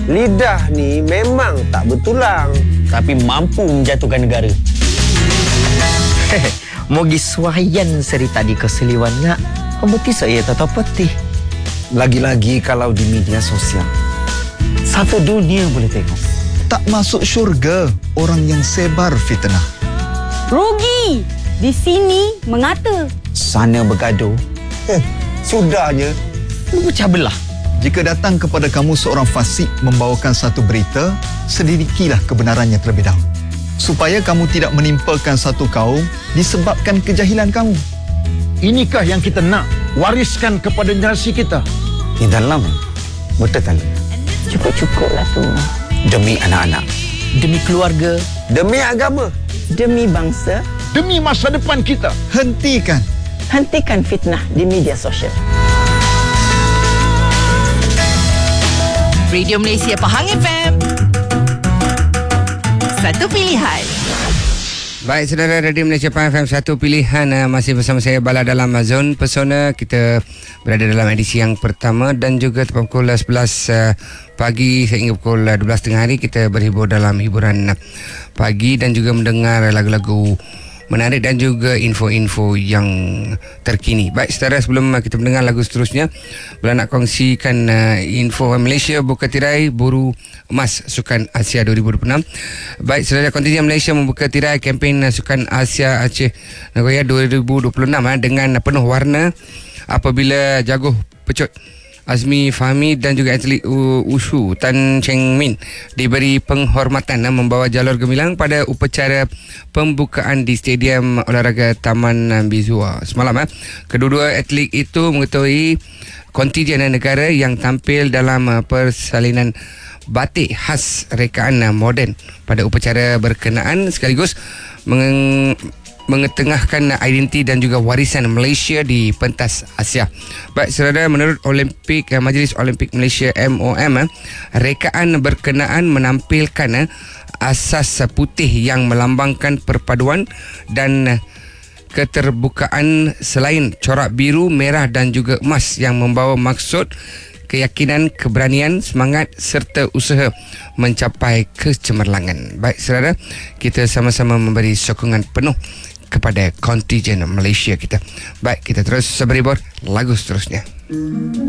Lidah ni memang tak bertulang, tapi mampu menjatuhkan negara. Mogi suayan cerita di keseliwan ngak. Pembeti saya tak tahu peti. lagi-lagi kalau di media sosial. Satu dunia boleh tengok. Tak masuk syurga orang yang sebar fitnah. Rugi. Di sini mengata. Sana bergaduh. Sudahnya. Pecah belah. Jika datang kepada kamu seorang fasik membawakan satu berita, selidikilah kebenarannya terlebih dahulu. Supaya kamu tidak menimpakan satu kaum disebabkan kejahilan kamu. Inikah yang kita nak wariskan kepada generasi kita? Di dalam bertetangga. Cukup-cukuplah tu. Demi anak-anak. Demi keluarga. Demi agama. Demi bangsa, Demi masa depan kita. Hentikan. hentikan fitnah di media sosial. Radio Malaysia Pahang FM. Satu pilihan. Baik, saudara, Radio Malaysia Pahang FM, satu pilihan. Masih bersama saya Bala dalam Zone Pesona. Kita berada dalam edisi yang pertama dan juga tepat pukul 11 pagi sehingga pukul 12 tengah hari kita berhibur dalam hiburan pagi dan juga mendengar lagu-lagu menarik dan juga info-info yang terkini. Baik, saudara, sebelum kita mendengar lagu seterusnya, Bala nak kongsikan info Malaysia buka tirai buru emas Sukan Asia 2026. Baik, saudara, kontingen Malaysia membuka tirai kempen Sukan Asia Aceh Nagoya 2026 dengan penuh warna apabila jaguh pecut Azmi Fahmi dan juga atlet Wushu Tan Cheng Min diberi penghormatan membawa jalur gemilang pada upacara pembukaan di Stadium Olahraga Taman Bizua semalam. Kedua-dua atlet itu mengetahui kontingen negara yang tampil dalam persalinan batik khas rekaan moden pada upacara berkenaan sekaligus mengetengahkan identiti dan juga warisan Malaysia di pentas Asia. Baik, saudara, menurut Majlis Olimpik Malaysia MOM, rekaan berkenaan menampilkan asas putih yang melambangkan perpaduan dan keterbukaan selain corak biru, merah dan juga emas yang membawa maksud keyakinan, keberanian, semangat serta usaha mencapai kecemerlangan. Baik, saudara, kita sama-sama memberi sokongan penuh kepada kontingen Malaysia kita. Baik, kita terus berhibur lagu seterusnya.